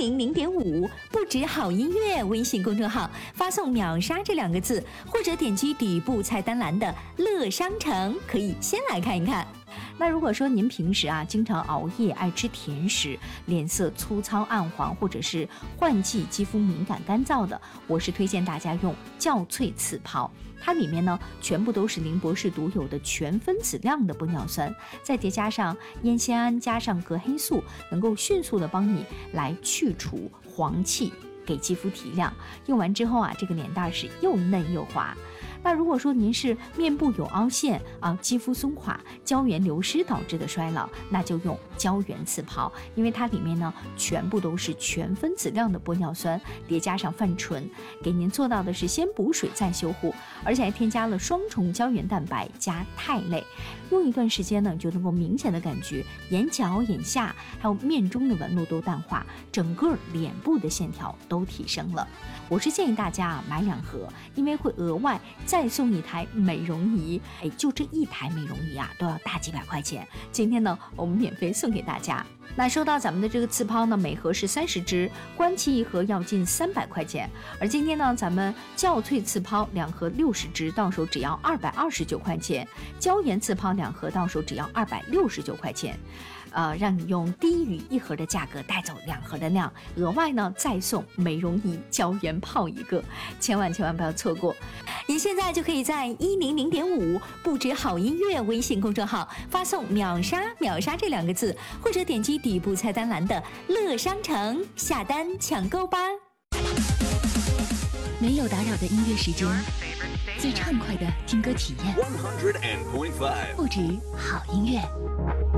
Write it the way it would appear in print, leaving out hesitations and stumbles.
100.5不止好音乐微信公众号，发送秒杀这2个字，或者点击底部菜单栏的乐商城，可以先来看一看。那如果说您平时经常熬夜，爱吃甜食，脸色粗糙暗黄，或者是换季肌肤敏感干燥的，我是推荐大家用酵萃刺泡。它里面呢全部都是林博士独有的全分子量的玻尿酸，再叠加上烟酰胺，加上隔黑素，能够迅速的帮你来去除黄气，给肌肤提亮。用完之后这个脸蛋是又嫩又滑。那如果说您是面部有凹陷肌肤松垮、胶原流失导致的衰老，那就用胶原刺泡，因为它里面呢全部都是全分子量的玻尿酸，叠加上泛醇，给您做到的是先补水再修护，而且还添加了双重胶原蛋白加肽类。用一段时间呢，就能够明显的感觉眼角、眼下还有面中的纹路都淡化，整个脸部的线条都提升了。我是建议大家买2盒，因为会额外再送1台美容仪，就这1台美容仪都要大几百块钱。今天呢，我们免费送给大家。那收到咱们的这个刺泡呢，每盒是30支，官期1盒要近300块钱。而今天呢，咱们酵萃刺泡2盒60支，到手只要229块钱；胶原刺泡2盒到手只要269块钱。让你用低于1盒的价格带走2盒的量，额外呢再送美容仪胶原泡1个，千万不要错过。您现在就可以在100.5不止好音乐微信公众号发送秒杀这2个字，或者点击底部菜单栏的乐商城下单抢购吧。 没有打扰的音乐时间，最畅快的听歌体验，不止好音乐。